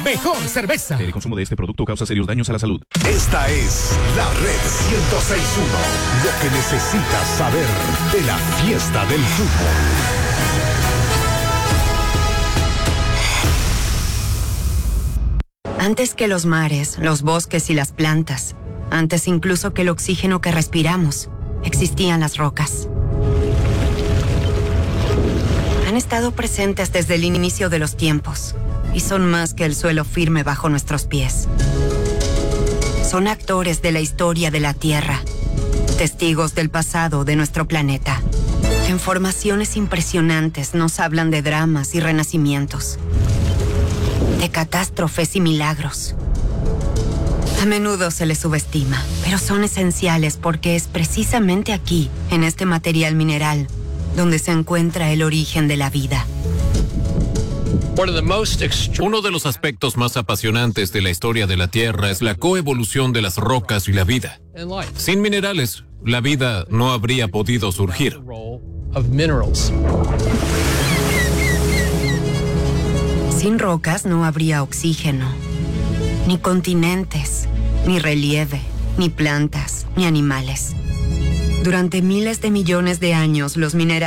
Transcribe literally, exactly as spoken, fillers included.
mejor cerveza. El consumo de este producto causa serios daños a la salud. Esta es la Red ciento seis punto uno. Lo que necesitas saber de la fiesta del fútbol. Antes que los mares, los bosques y las plantas, antes incluso que el oxígeno que respiramos, existían las rocas. Han estado presentes desde el inicio de los tiempos y son más que el suelo firme bajo nuestros pies. Son actores de la historia de la Tierra, testigos del pasado de nuestro planeta. En formaciones impresionantes nos hablan de dramas y renacimientos, de catástrofes y milagros. A menudo se les subestima, pero son esenciales porque es precisamente aquí, en este material mineral, donde se encuentra el origen de la vida. Uno de los aspectos más apasionantes de la historia de la Tierra es la coevolución de las rocas y la vida. Sin minerales, la vida no habría podido surgir. Sin rocas no habría oxígeno, ni continentes, ni relieve, ni plantas, ni animales. Durante miles de millones de años, los minerales